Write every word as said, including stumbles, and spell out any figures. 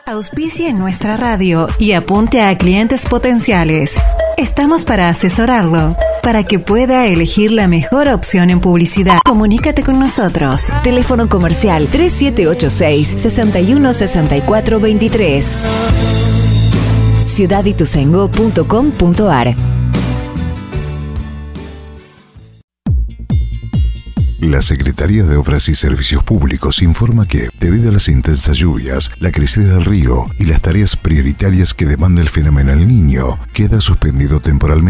Auspicie nuestra radio y apunte a clientes potenciales. Estamos para asesorarlo, para que pueda elegir la mejor opción en publicidad. Comunícate con nosotros. Teléfono comercial tres siete ocho seis, seis uno seis cuatro dos tres. ciudad ituzaingó punto com punto ar. La Secretaría de Obras y Servicios Públicos informa que, debido a las intensas lluvias, la crecida del río y las tareas prioritarias que demanda el fenómeno El Niño, queda suspendido temporalmente